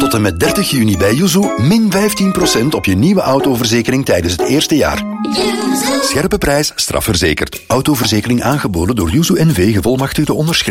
Tot en met 30 juni bij Yuzu min 15% op je nieuwe autoverzekering tijdens het eerste jaar. Scherpe prijs, strafverzekerd. Autoverzekering aangeboden door Yuzu NV, gevolmachtigde onderschrijver.